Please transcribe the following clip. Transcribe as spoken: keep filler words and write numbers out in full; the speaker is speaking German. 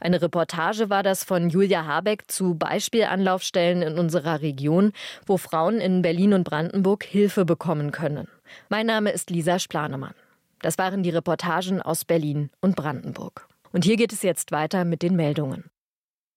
Eine Reportage war das von Julia Habeck zu Beispielanlaufstellen in unserer Region, wo Frauen in Berlin und Brandenburg Hilfe bekommen können. Mein Name ist Lisa Splanemann. Das waren die Reportagen aus Berlin und Brandenburg. Und hier geht es jetzt weiter mit den Meldungen.